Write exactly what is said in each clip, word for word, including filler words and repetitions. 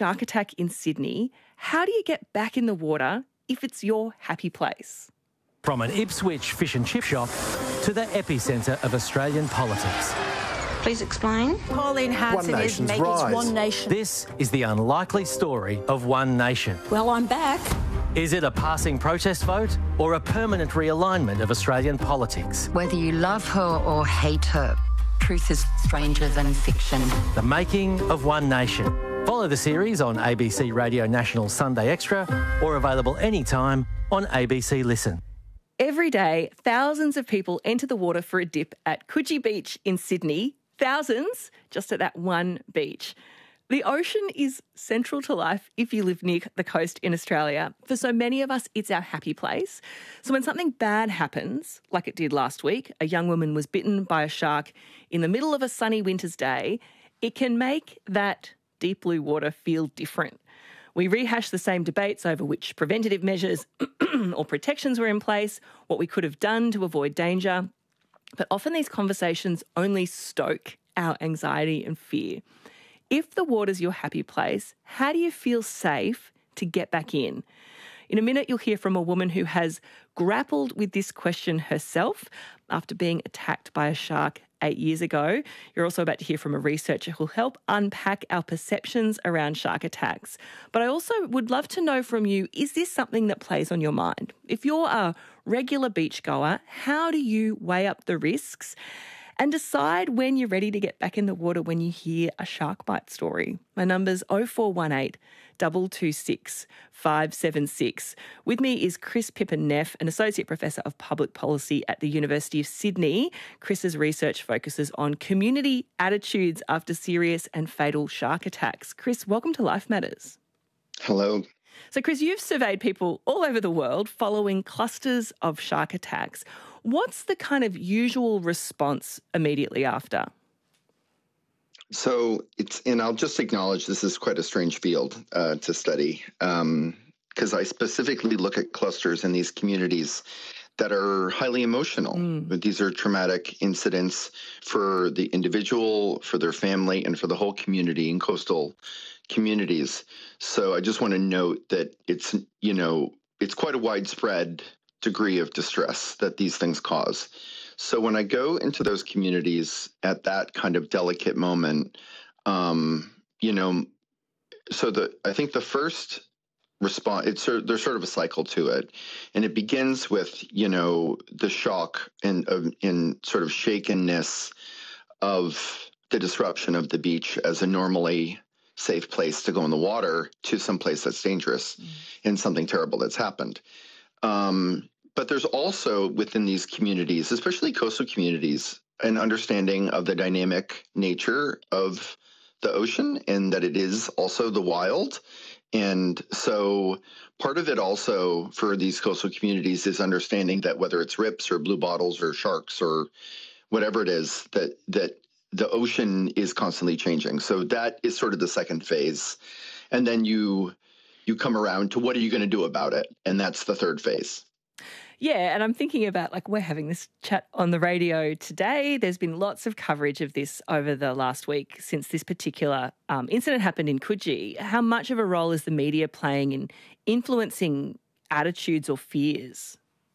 shark attack in Sydney. How do you get back in the water if it's your happy place? From an Ipswich fish and chip shop to the epicentre of Australian politics. Please explain. Pauline Hanson is making One Nation. This is the unlikely story of One Nation. Well, I'm back. Is it a passing protest vote or a permanent realignment of Australian politics? Whether you love her or hate her, truth is stranger than fiction. The making of One Nation. Follow the series on A B C Radio National Sunday Extra or available anytime on A B C Listen. Every day, thousands of people enter the water for a dip at Coogee Beach in Sydney. Thousands just at that one beach. The ocean is central to life if you live near the coast in Australia. For so many of us, it's our happy place. So when something bad happens, like it did last week, a young woman was bitten by a shark in the middle of a sunny winter's day, it can make that deep blue water feel different. We rehash the same debates over which preventative measures or protections were in place, what we could have done to avoid danger. But often these conversations only stoke our anxiety and fear. If the water's your happy place, how do you feel safe to get back in? In a minute, you'll hear from a woman who has grappled with this question herself after being attacked by a shark eight years ago. You're also about to hear from a researcher who'll help unpack our perceptions around shark attacks. But I also would love to know from you, is this something that plays on your mind? If you're a regular beachgoer, how do you weigh up the risks and decide when you're ready to get back in the water when you hear a shark bite story? My number's oh four one eight, two two six, five seven six. With me is Chris Pippen-Neff, an Associate Professor of Public Policy at the University of Sydney. Chris's research focuses on community attitudes after serious and fatal shark attacks. Chris, welcome to Life Matters. Hello. So, Chris, you've surveyed people all over the world following clusters of shark attacks. What's the kind of usual response immediately after? So it's, and I'll just acknowledge this is quite a strange field uh, to study um, because I specifically look at clusters in these communities that are highly emotional. Mm. These are traumatic incidents for the individual, for their family, and for the whole community in coastal communities. So I just want to note that it's, you know, it's quite a widespread degree of distress that these things cause. So when I go into those communities at that kind of delicate moment, um, you know, so the I think the first response, it's there's sort of a cycle to it, and it begins with, you know, the shock and of in sort of shakenness of the disruption of the beach as a normally safe place to go in the water to some place that's dangerous mm. and something terrible that's happened. Um, but there's also within these communities, especially coastal communities, an understanding of the dynamic nature of the ocean and that it is also the wild. And so part of it also for these coastal communities is understanding that whether it's rips or blue bottles or sharks or whatever it is, that that the ocean is constantly changing. So that is sort of the second phase. And then you you come around to what are you going to do about it? And that's the third phase. Yeah, and I'm thinking about, like, we're having this chat on the radio today. There's been lots of coverage of this over the last week since this particular um, incident happened in Coogee. How much of a role is the media playing in influencing attitudes or fears?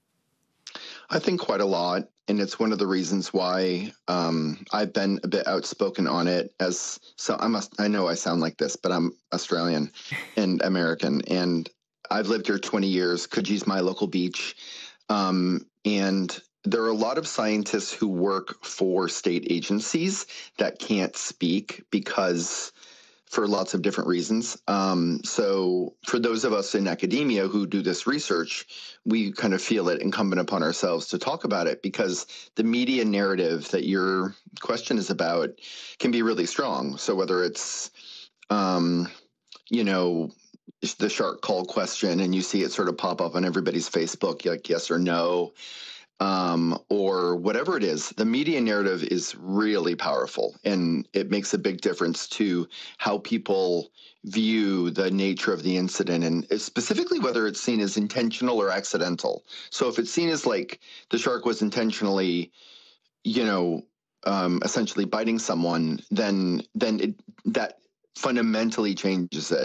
I think quite a lot, and it's one of the reasons why um, I've been a bit outspoken on it. As so, I'm a, I know I sound like this, but I'm Australian and American, and I've lived here twenty years. Coogee's my local beach. Um, and there are a lot of scientists who work for state agencies that can't speak because for lots of different reasons. Um, so for those of us in academia who do this research, we kind of feel it incumbent upon ourselves to talk about it because the media narrative that your question is about can be really strong. So whether it's, um, you know, the shark call question and you see it sort of pop up on everybody's Facebook, like yes or no, um, or whatever it is, the media narrative is really powerful and it makes a big difference to how people view the nature of the incident and specifically whether it's seen as intentional or accidental. So if it's seen as like the shark was intentionally, you know, um, essentially biting someone, then then it, that fundamentally changes it.